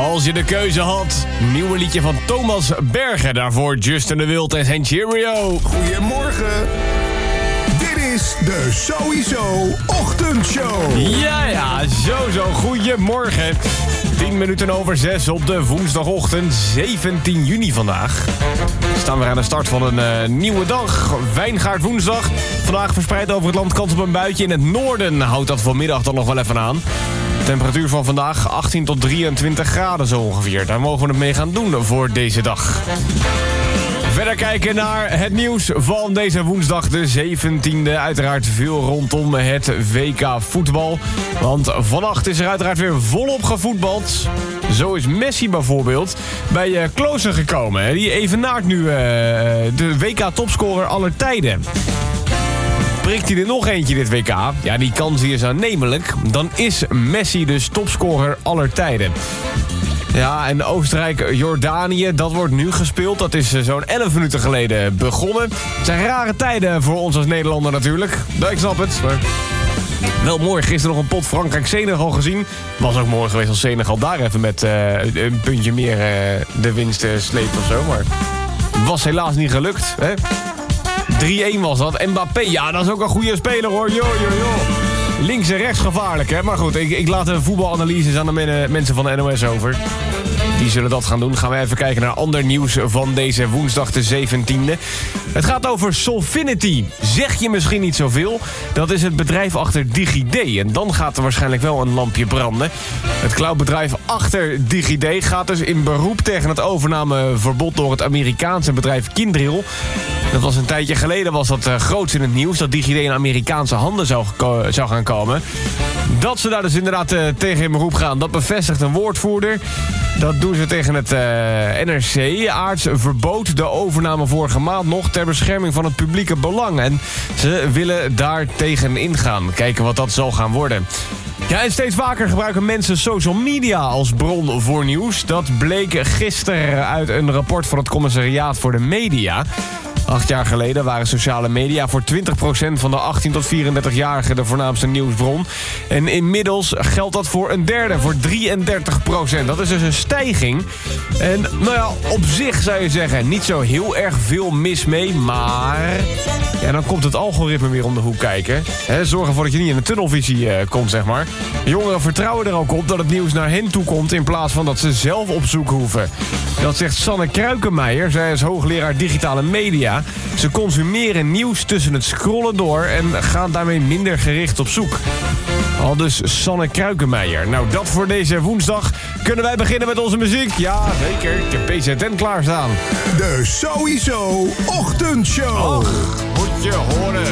Als je de keuze had. Nieuwe liedje van Thomas Bergen. Daarvoor Justin de Wild en zijn Cheerio. Goedemorgen. Dit is de Sowieso Ochtendshow. Ja, zo. Goedemorgen. 10 minuten over 6 op de woensdagochtend, 17 juni vandaag. We staan weer aan de start van een nieuwe dag. Wijngaard woensdag. Vandaag verspreid over het land kans op een buitje. In het noorden houdt dat vanmiddag dan nog wel even aan. Temperatuur van vandaag 18 tot 23 graden zo ongeveer. Daar mogen we het mee gaan doen voor deze dag. Verder kijken naar het nieuws van deze woensdag de 17e. Uiteraard veel rondom het WK voetbal. Want vannacht is er uiteraard weer volop gevoetbald. Zo is Messi bijvoorbeeld bij Klooster gekomen. Die evenaart nu de WK-topscorer aller tijden. Prikt hij er nog eentje dit WK? Ja, die kans is aannemelijk. Dan is Messi dus topscorer aller tijden. Ja, en Oostenrijk-Jordanië, dat wordt nu gespeeld. Dat is zo'n 11 minuten geleden begonnen. Het zijn rare tijden voor ons als Nederlander natuurlijk. Nou, ik snap het, maar... Wel mooi, gisteren nog een pot Frankrijk-Senegal gezien. Was ook mooi geweest als Senegal daar even met een puntje meer de winst sleept of zo. Maar was helaas niet gelukt, hè? 3-1 was dat. Mbappé, ja, dat is ook een goede speler hoor. Jo. Links en rechts gevaarlijk, hè? Maar goed, ik laat de voetbalanalyses aan de mensen van de NOS over. Die zullen dat gaan doen. Gaan we even kijken naar ander nieuws van deze woensdag de 17e. Het gaat over Solfinity. Zeg je misschien niet zoveel? Dat is het bedrijf achter DigiD. En dan gaat er waarschijnlijk wel een lampje branden. Het cloudbedrijf achter DigiD gaat dus in beroep tegen het overnameverbod door het Amerikaanse bedrijf Kyndryl. Dat was een tijdje geleden, was dat groots in het nieuws, dat DigiD in Amerikaanse handen zou gaan komen. Dat ze daar dus inderdaad tegen in beroep gaan, dat bevestigt een woordvoerder. Dat doen ze tegen het NRC. Aarts verbood de overname vorige maand nog ter bescherming van het publieke belang. En ze willen daar tegen ingaan. Kijken wat dat zal gaan worden. Ja, en steeds vaker gebruiken mensen social media als bron voor nieuws. Dat bleek gisteren uit een rapport van het Commissariaat voor de Media. 8 jaar geleden waren sociale media voor 20% van de 18 tot 34-jarigen de voornaamste nieuwsbron. En inmiddels geldt dat voor een derde, voor 33%. Dat is dus een stijging. En nou ja, op zich zou je zeggen, niet zo heel erg veel mis mee, maar... Ja, dan komt het algoritme weer om de hoek kijken. Zorg ervoor dat je niet in een tunnelvisie komt, zeg maar. Jongeren vertrouwen er ook op dat het nieuws naar hen toe komt in plaats van dat ze zelf op zoek hoeven. Dat zegt Sanne Kruikenmeijer. Zij is hoogleraar digitale media. Ze consumeren nieuws tussen het scrollen door en gaan daarmee minder gericht op zoek. Al dus Sanne Kruikenmeijer. Nou, dat voor deze woensdag. Kunnen wij beginnen met onze muziek? Ja, zeker. Ik heb PZN klaarstaan. De Sowieso Ochtendshow. Och, moet je horen.